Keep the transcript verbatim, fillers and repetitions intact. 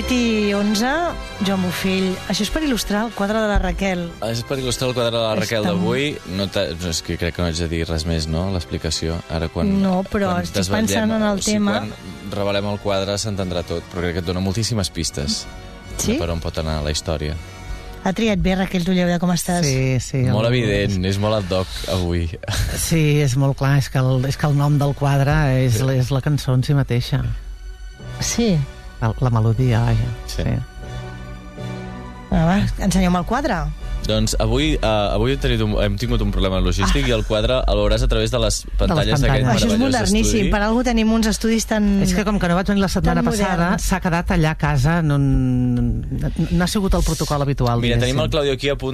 vuit i onze, Joan Bofill. Això és per il·lustrar el quadre de la Raquel. És per il·lustrar el quadre de la Raquel d'avui. No és que crec que no haig de dir res més, no?, l'explicació. Ara quan... No, però quan estic pensant en el o sigui, tema... Quan revelem el quadre s'entendrà tot, però crec que et dona moltíssimes pistes Sí? de per on pot anar la història. Ha triat bé, Raquel Tulleuda, com estàs? Sí, sí. Molt el... evident, és molt ad hoc avui. Sí, és molt clar, és que el, és que el nom del quadre és, sí. és la cançó en si mateixa. Sí. La, la melodia, vaja. Sí. sí. Ah, va, ensenyeu-me el quadre. Doncs avui, uh, avui hem, tingut un, hem tingut un problema logístic ah. i el quadre el veuràs a través de les pantalles d'aquest meravellós estudi. Això és moderníssim, per algú tenim uns estudis tan... És que com que no vaig venir la setmana passada, s'ha quedat allà a casa, no, no ha sigut el protocol habitual. Mira, tenim el Claudio aquí a punt